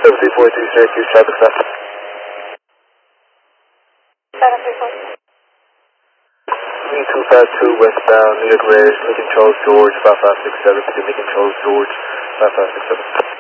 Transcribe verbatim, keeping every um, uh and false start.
seven three four three Syracuse, traffic stop. seven three four. E two five two westbound, New York Red, Lincoln Charles George, five five six seven, Lincoln Charles George, five five six seven.